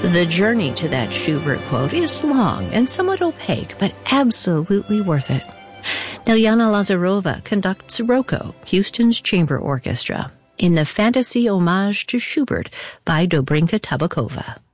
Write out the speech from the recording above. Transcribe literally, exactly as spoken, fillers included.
The journey to that Schubert quote is long and somewhat opaque, but absolutely worth it. Lilyana Lazarova conducts Rocco, Houston's chamber orchestra, in the fantasy homage to Schubert by Dobrinka Tabakova.